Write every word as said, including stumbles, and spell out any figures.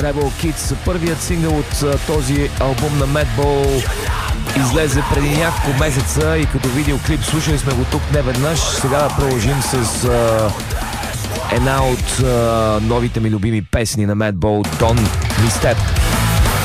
Rebel Kids. Първият сингъл от а, този албум на Madball излезе преди няколко месеца и като видеоклип слушали сме го тук неведнъж. Сега да продължим с а, една от а, новите ми любими песни на Madball, Don't Misstep.